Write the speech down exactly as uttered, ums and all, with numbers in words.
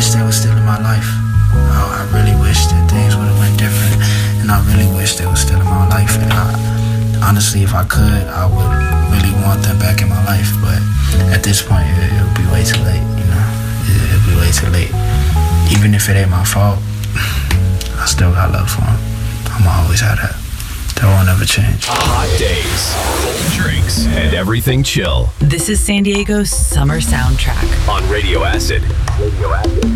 wish they were still in my life. I, I really wish that things would have went different, and I really wish they were still in my life. And I, honestly, if I could, I would really want them back in my life. But at this point, it, it would be way too late. You know, it, it would be way too late. Even if it ain't my fault, I still got love for them. I'ma always have that. That won't ever change. Hot days, cold drinks, and everything chill. This is San Diego's summer soundtrack On Radio Acid. Radio Acid.